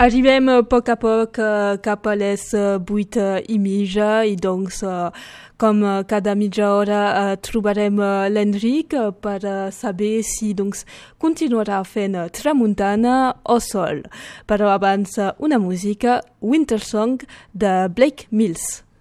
Arribem a poc cap a les 8:30 i doncs com cada mitja hora trobarem l'Enric per saber si doncs continuarà fent tramuntana o sol. Però abans una música, Winter Song de Blake Mills.